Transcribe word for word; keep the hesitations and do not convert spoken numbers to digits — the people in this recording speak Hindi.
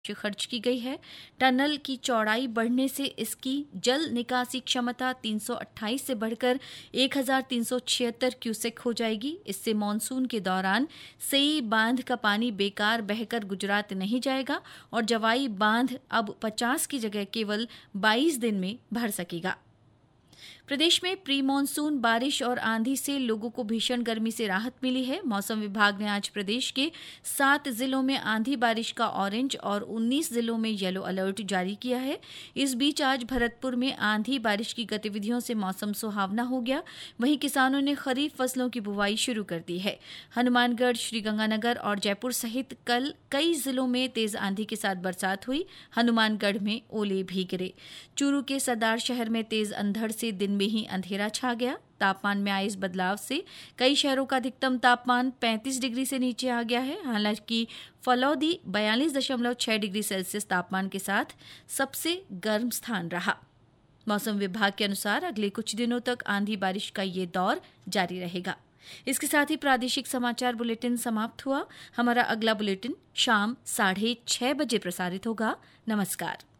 खर्च की गई है। टनल की चौड़ाई बढ़ने से इसकी जल निकासी क्षमता तीन सौ अट्ठाईस से बढ़कर एक हज़ार तीन सौ छिहत्तर क्यूसेक हो जाएगी। इससे मॉनसून के दौरान सेई बांध का पानी बेकार बहकर गुजरात नहीं जाएगा और जवाई बांध अब पचास की जगह केवल बाईस दिन में भर सकेगा। प्रदेश में प्री मानसून बारिश और आंधी से लोगों को भीषण गर्मी से राहत मिली है। मौसम विभाग ने आज प्रदेश के सात जिलों में आंधी बारिश का ऑरेंज और उन्नीस जिलों में येलो अलर्ट जारी किया है। इस बीच आज भरतपुर में आंधी बारिश की गतिविधियों से मौसम सुहावना हो गया। वहीं किसानों ने खरीफ फसलों की बुवाई शुरू कर दी है। हनुमानगढ़, श्रीगंगानगर और जयपुर सहित कल कई जिलों में तेज आंधी के साथ बरसात हुई। हनुमानगढ़ में ओले भी गिरे। चूरू के सरदार शहर में तेज अंधड़ से दिन में ही अंधेरा छा गया। तापमान में आए इस बदलाव से कई शहरों का अधिकतम तापमान पैंतीस डिग्री से नीचे आ गया है। हालांकि फलौदी बयालीस दशमलव छह डिग्री सेल्सियस तापमान के साथ सबसे गर्म स्थान रहा। मौसम विभाग के अनुसार अगले कुछ दिनों तक आंधी बारिश का ये दौर जारी रहेगा। इसके साथ ही प्रादेशिक समाचार बुलेटिन समाप्त हुआ। हमारा अगला बुलेटिन शाम साढ़े छह बजे प्रसारित होगा। नमस्कार।